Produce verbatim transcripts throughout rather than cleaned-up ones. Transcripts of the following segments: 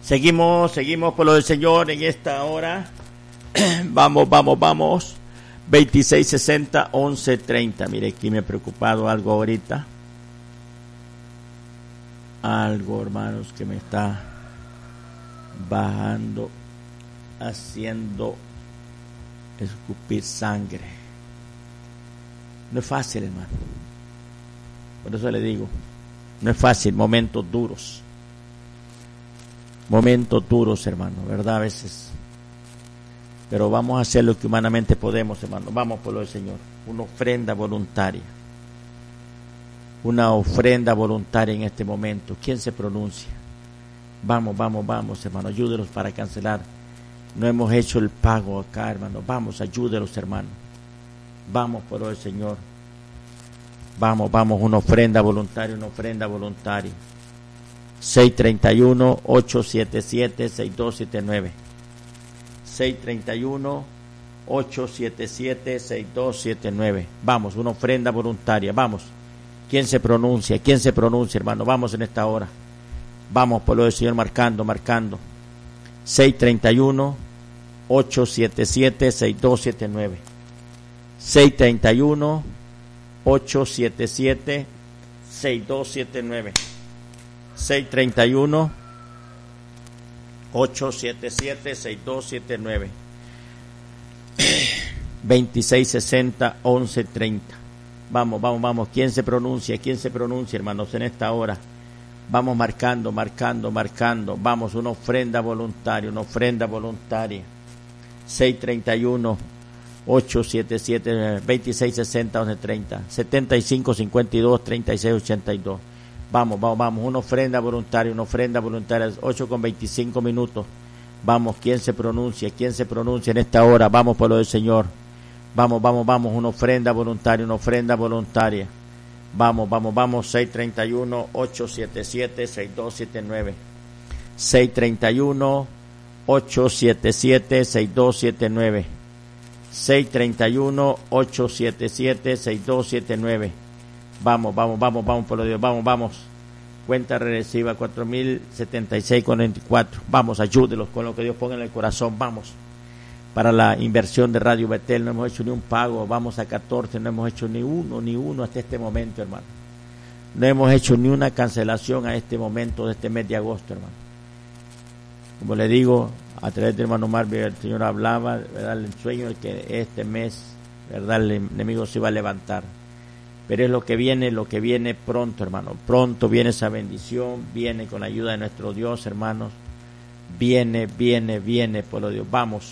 Seguimos, seguimos por lo del Señor en esta hora. Vamos, vamos, vamos. veintiséis sesenta, once treinta. Mire, aquí me he preocupado algo ahorita. Algo, hermanos, que me está bajando, haciendo escupir sangre. No es fácil, hermano. Por eso le digo, no es fácil, momentos duros. Momentos duros, hermano, ¿verdad? A veces. Pero vamos a hacer lo que humanamente podemos, hermano. Vamos por lo del Señor. Una ofrenda voluntaria. Una ofrenda voluntaria en este momento. ¿Quién se pronuncia? Vamos, vamos, vamos, hermano. Ayúdenos para cancelar. No hemos hecho el pago acá, hermano. Vamos, ayúdenos, hermano. Vamos por lo del Señor. Vamos, vamos, una ofrenda voluntaria, una ofrenda voluntaria. seis tres uno, ocho siete siete, seis dos siete nueve. seis tres uno, ocho siete siete, seis dos siete nueve. Vamos, una ofrenda voluntaria, vamos. ¿Quién se pronuncia? ¿Quién se pronuncia, hermano? Vamos en esta hora. Vamos por lo del Señor, marcando, marcando. seis tres uno, ocho siete siete, seis dos siete nueve. seis tres uno, ocho siete siete, seis dos siete nueve. seis tres uno, ocho siete siete, seis dos siete nueve. veintiséis sesenta, once treinta. Vamos, vamos, vamos. ¿Quién se pronuncia? ¿Quién se pronuncia, hermanos, en esta hora? Vamos marcando, marcando, marcando. Vamos, una ofrenda voluntaria, una ofrenda voluntaria. seis tres uno, ocho siete siete, veintiséis sesenta, once treinta. setenta y cinco, cincuenta y dos, treinta y seis, ochenta y dos. Vamos, vamos, vamos, una ofrenda voluntaria, una ofrenda voluntaria, ocho con veinticinco minutos. Vamos, ¿quién se pronuncia? ¿Quién se pronuncia en esta hora? Vamos por lo del Señor. Vamos, vamos, vamos, una ofrenda voluntaria, una ofrenda voluntaria. Vamos, vamos, vamos, seis tres uno, ocho siete siete, seis dos siete nueve. seis tres uno, ocho siete siete, seis dos siete nueve. seis tres uno, ocho siete siete, seis dos siete nueve. Vamos, vamos, vamos, vamos por lo de Dios, vamos, vamos. Cuenta regresiva cuatro mil setenta y seis con veinticuatro. Vamos, ayúdelos con lo que Dios ponga en el corazón, vamos. Para la inversión de Radio Betel no hemos hecho ni un pago, vamos a catorce, no hemos hecho ni uno, ni uno hasta este momento, hermano. No hemos hecho ni una cancelación a este momento de este mes de agosto, hermano. Como le digo, a través del hermano Marvin, el Señor hablaba, ¿verdad?, el sueño de que este mes, ¿verdad?, el enemigo se iba a levantar. Pero es lo que viene, lo que viene pronto, hermano. Pronto viene esa bendición, viene con la ayuda de nuestro Dios, hermanos. Viene, viene, viene, por lo Dios. Vamos,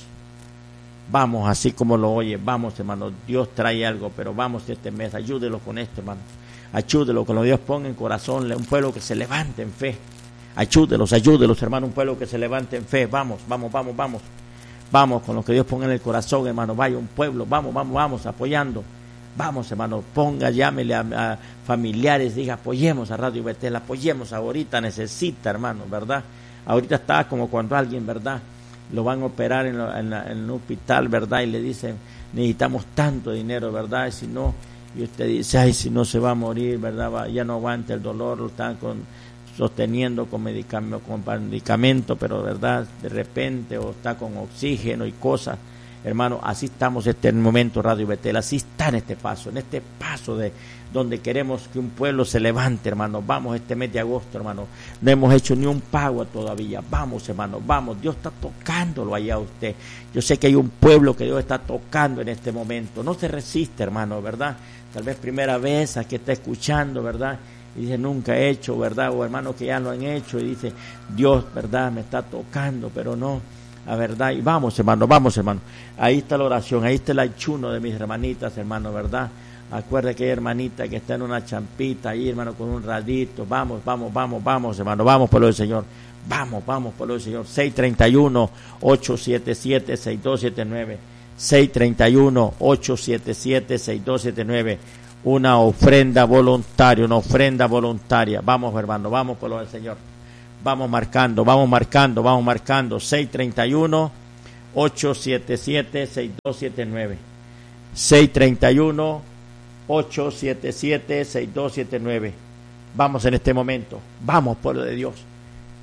vamos, así como lo oye, vamos, hermano. Dios trae algo, pero vamos este mes, ayúdelo con esto, hermano. Ayúdelo con lo que Dios ponga en corazón, un pueblo que se levante en fe. Ayúdelos, ayúdelos, hermano, un pueblo que se levante en fe. Vamos, vamos, vamos, vamos. Vamos con lo que Dios ponga en el corazón, hermano. Vaya un pueblo, vamos, vamos, vamos, apoyando. Vamos, hermano, ponga, llámele a, a familiares, diga, apoyemos a Radio Betel, apoyemos ahorita, necesita, hermano, ¿verdad? Ahorita está como cuando alguien, ¿verdad?, lo van a operar en, lo, en, la, en un hospital, ¿verdad?, y le dicen, necesitamos tanto dinero, ¿verdad?, y si no, y usted dice, ay, si no se va a morir, ¿verdad?, va, ya no aguanta el dolor, lo están con, sosteniendo con medicamento, con medicamento, pero, ¿verdad?, de repente, o está con oxígeno y cosas. Hermano, así estamos en este momento, Radio Betel, así está en este paso, en este paso de donde queremos que un pueblo se levante, hermano. Vamos este mes de agosto, hermano. No hemos hecho ni un pago todavía. Vamos, hermano, vamos. Dios está tocándolo allá a usted. Yo sé que hay un pueblo que Dios está tocando en este momento. No se resiste, hermano, ¿verdad? Tal vez primera vez a que está escuchando, ¿verdad? Y dice, nunca he hecho, ¿verdad? O hermanos que ya lo han hecho y dice, Dios, ¿verdad?, me está tocando, pero no. La verdad, y vamos, hermano, vamos, hermano. Ahí está la oración, ahí está el ayuno de mis hermanitas, hermano, ¿verdad? Acuérdate que hay hermanita que está en una champita ahí, hermano, con un radito. Vamos, vamos, vamos, vamos, hermano, vamos por lo del Señor. Vamos, vamos por lo del Señor. seis tres uno, ocho siete siete, seis dos siete nueve. seis tres uno, ocho siete siete, seis dos siete nueve. Una ofrenda voluntaria, una ofrenda voluntaria. Vamos, hermano, vamos por lo del Señor. Vamos marcando, vamos marcando, vamos marcando. seis tres uno, ocho siete siete, seis dos siete nueve. seis tres uno, ocho siete siete, seis dos siete nueve. Vamos en este momento, vamos, pueblo de Dios.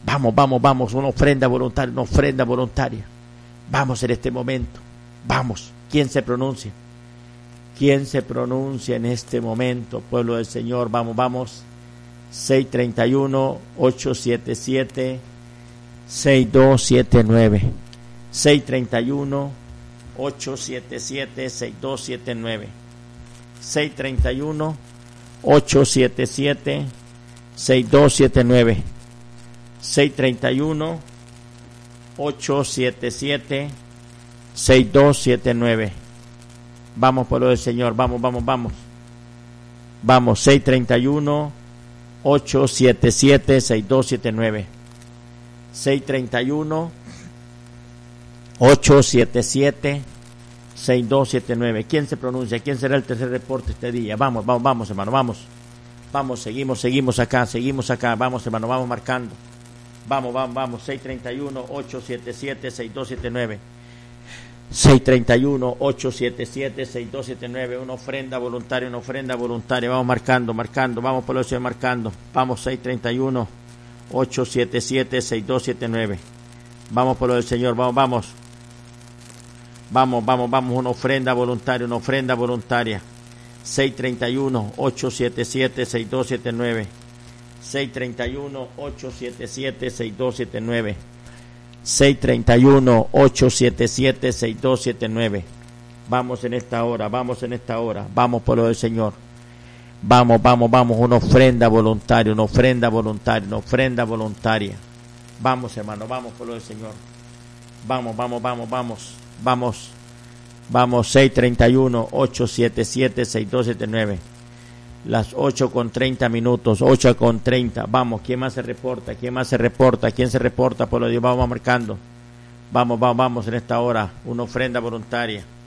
Vamos, vamos, vamos, una ofrenda voluntaria, una ofrenda voluntaria. Vamos en este momento, vamos. ¿Quién se pronuncia? ¿Quién se pronuncia en este momento, pueblo del Señor? Vamos, vamos. seis tres uno, ocho siete siete, seis dos siete nueve. seis tres uno, ocho siete siete, seis dos siete nueve. seis tres uno, ocho siete siete, seis dos siete nueve. seis tres uno, ocho siete siete, seis dos siete nueve. Vamos, pueblo del Señor, vamos, vamos, vamos. Vamos, seis tres uno, ocho siete siete, seis dos siete nueve. seis tres uno, ocho siete siete, seis dos siete nueve. ¿Quién se pronuncia? ¿Quién será el tercer reporte este día? Vamos, vamos, vamos, hermano, vamos. Vamos, seguimos, seguimos acá, seguimos acá. Vamos, hermano, vamos marcando. Vamos, vamos, vamos. seis tres uno, ocho siete siete, seis dos siete nueve. seis tres uno, ocho siete siete, seis dos siete nueve. Una ofrenda voluntaria, una ofrenda voluntaria. Vamos marcando, marcando. Vamos por lo que marcando. Vamos, seis tres uno, ocho siete siete, seis dos siete nueve. Vamos por lo del Señor. Vamos, vamos. Vamos, vamos, vamos. Una ofrenda voluntaria, una ofrenda voluntaria. seis tres uno, ocho siete siete, seis dos siete nueve. seis tres uno, ocho siete siete, seis dos siete nueve. seis tres uno, ocho siete siete, seis dos siete nueve. Vamos en esta hora, vamos en esta hora. Vamos por lo del Señor. Vamos, vamos, vamos. Una ofrenda voluntaria, una ofrenda voluntaria, una ofrenda voluntaria. Vamos, hermano, vamos por lo del Señor. Vamos, vamos, vamos, vamos. Vamos. Vamos, seis tres uno, ocho siete siete, seis dos siete nueve. Las ocho con treinta minutos, ocho con treinta. Vamos, ¿quién más se reporta? ¿Quién más se reporta? ¿Quién se reporta? Por lo Dios, vamos marcando. Vamos, vamos, vamos en esta hora. Una ofrenda voluntaria.